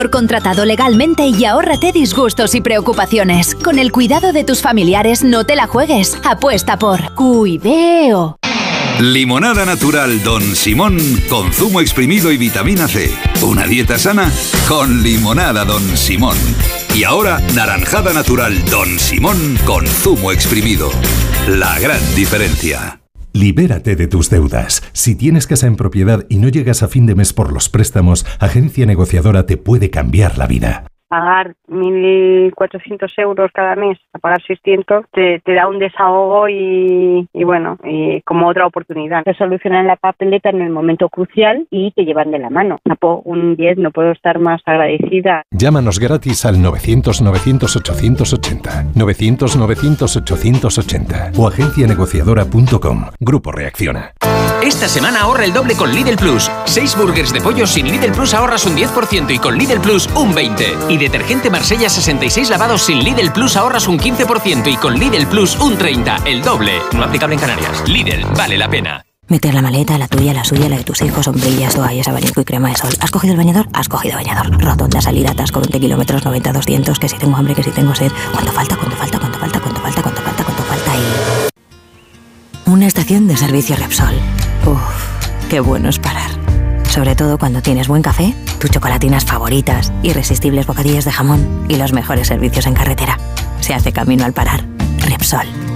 Contratado legalmente y ahórrate disgustos y preocupaciones. Con el cuidado de tus familiares no te la juegues. Apuesta por Cuideo. Limonada natural Don Simón con zumo exprimido y vitamina C. Una dieta sana con limonada Don Simón. Y ahora naranjada natural Don Simón con zumo exprimido. La gran diferencia. Libérate de tus deudas. Si tienes casa en propiedad y no llegas a fin de mes por los préstamos, Agencia Negociadora te puede cambiar la vida. Pagar 1.400 euros cada mes, a pagar 600, te da un desahogo y bueno, y como otra oportunidad. Te solucionan la papeleta en el momento crucial y te llevan de la mano. Un 10, no puedo estar más agradecida. Llámanos gratis al 900-900-880, 900-900-880 o agencianegociadora.com. Grupo Reacciona. Esta semana ahorra el doble con Lidl Plus. 6 burgers de pollo sin Lidl Plus ahorras un 10% y con Lidl Plus un 20%. Y detergente Marsella 66 lavados sin Lidl Plus ahorras un 15% y con Lidl Plus un 30%. El doble. No aplicable en Canarias. Lidl, vale la pena. Meter la maleta, la tuya, la suya, la de tus hijos, sombrillas, toallas, abanico y crema de sol. ¿Has cogido el bañador? Has cogido bañador. Rotonda, salida, atasco, 20 kilómetros, 90, 200, que si tengo hambre, que si tengo sed. ¿Cuánto falta? ¿Cuánto falta? ¿Cuánto falta? ¿Cuánto falta? ¿Cuánto falta? ¿Cuánto falta? Y... una estación de servicio Repsol. Uff, qué bueno es parar. Sobre todo cuando tienes buen café, tus chocolatinas favoritas, irresistibles bocadillos de jamón y los mejores servicios en carretera. Se hace camino al parar. Repsol.